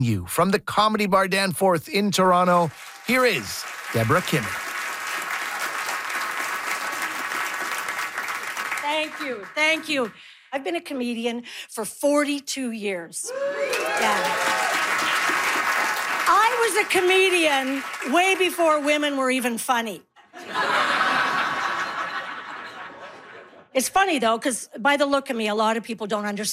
You from the Comedy Bar Danforth in Toronto, here is Deborah Kimmett. Thank you. I've been a comedian for 42 years. Yeah. I was a comedian way before women were even funny. It's funny, though, because by the look of me, a lot of people don't understand.